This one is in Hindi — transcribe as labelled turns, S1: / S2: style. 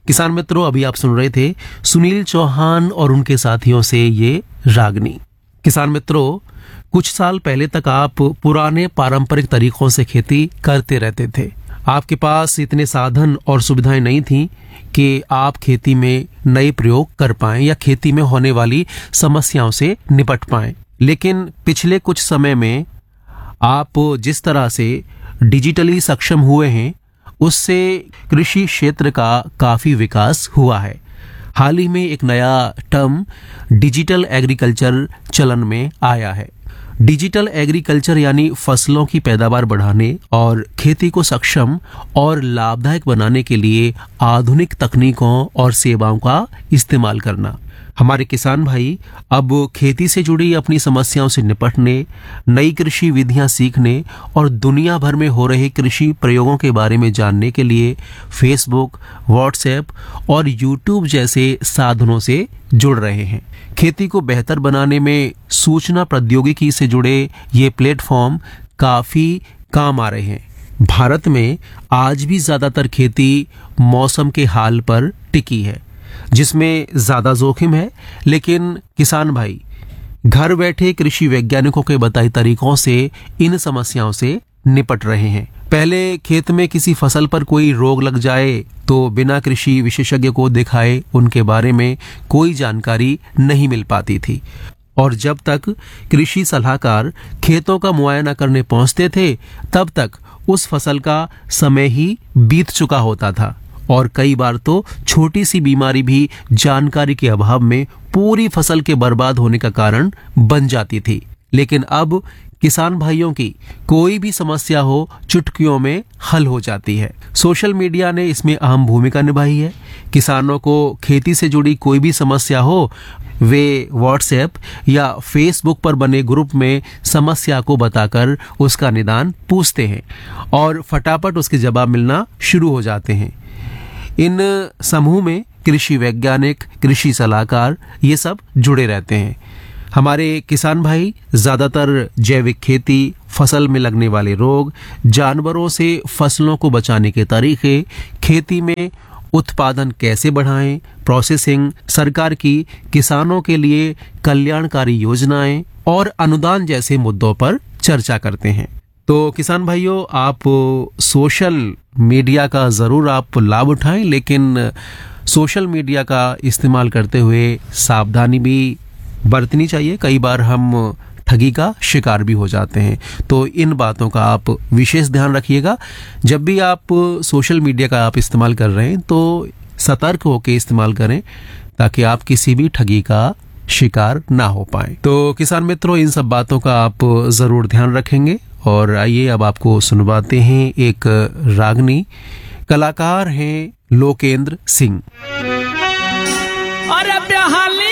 S1: किसान मित्रों, अभी आप सुन रहे थे सुनील चौहान और उनके साथियों से ये रागनी। किसान मित्रों, कुछ साल पहले तक आप पुराने पारंपरिक तरीकों से खेती करते रहते थे। आपके पास इतने साधन और सुविधाएं नहीं थी कि आप खेती में नए प्रयोग कर पाएं या खेती में होने वाली समस्याओं से निपट पाएं। लेकिन पिछले कुछ समय में आप जिस तरह से डिजिटली सक्षम हुए हैं, उससे कृषि क्षेत्र का काफी विकास हुआ है। हाल ही में एक नया टर्म डिजिटल एग्रीकल्चर चलन में आया है। डिजिटल एग्रीकल्चर यानी फसलों की पैदावार बढ़ाने और खेती को सक्षम और लाभदायक बनाने के लिए आधुनिक तकनीकों और सेवाओं का इस्तेमाल करना। हमारे किसान भाई अब खेती से जुड़ी अपनी समस्याओं से निपटने, नई कृषि विधियां सीखने और दुनिया भर में हो रहे कृषि प्रयोगों के बारे में जानने के लिए फेसबुक, व्हाट्सएप और यूट्यूब जैसे साधनों से जुड़ रहे हैं। खेती को बेहतर बनाने में सूचना प्रौद्योगिकी से जुड़े ये प्लेटफॉर्म काफी काम आ रहे हैं। भारत में आज भी ज्यादातर खेती मौसम के हाल पर टिकी है, जिसमें ज्यादा जोखिम है। लेकिन किसान भाई घर बैठे कृषि वैज्ञानिकों के बताए तरीकों से इन समस्याओं से निपट रहे हैं। पहले खेत में किसी फसल पर कोई रोग लग जाए तो बिना कृषि विशेषज्ञ को दिखाए उनके बारे में कोई जानकारी नहीं मिल पाती थी, और जब तक कृषि सलाहकार खेतों का मुआयना करने पहुंचते थे तब तक उस फसल का समय ही बीत चुका होता था, और कई बार तो छोटी सी बीमारी भी जानकारी के अभाव में पूरी फसल के बर्बाद होने का कारण बन जाती थी। लेकिन अब किसान भाइयों की कोई भी समस्या हो चुटकियों में हल हो जाती है। सोशल मीडिया ने इसमें अहम भूमिका निभाई है। किसानों को खेती से जुड़ी कोई भी समस्या हो, वे व्हाट्सएप या फेसबुक पर बने ग्रुप में समस्या को बताकर उसका निदान पूछते हैं और फटाफट उसके जवाब मिलना शुरू हो जाते हैं। इन समूह में कृषि वैज्ञानिक, कृषि सलाहकार ये सब जुड़े रहते हैं। हमारे किसान भाई ज्यादातर जैविक खेती, फसल में लगने वाले रोग, जानवरों से फसलों को बचाने के तरीके, खेती में उत्पादन कैसे बढ़ाएं, प्रोसेसिंग, सरकार की किसानों के लिए कल्याणकारी योजनाएं और अनुदान जैसे मुद्दों पर चर्चा करते हैं। तो किसान भाइयों, आप सोशल मीडिया का ज़रूर आप लाभ उठाएं, लेकिन सोशल मीडिया का इस्तेमाल करते हुए सावधानी भी बरतनी चाहिए। कई बार हम ठगी का शिकार भी हो जाते हैं, तो इन बातों का आप विशेष ध्यान रखिएगा। जब भी आप सोशल मीडिया का आप इस्तेमाल कर रहे हैं तो सतर्क होकर इस्तेमाल करें, ताकि आप किसी भी ठगी का शिकार ना हो पाए। तो किसान मित्रों, इन सब बातों का आप ज़रूर ध्यान रखेंगे। और आइए अब आपको सुनवाते हैं एक रागनी। कलाकार हैं लोकेंद्र सिंह।
S2: अरे बेहाली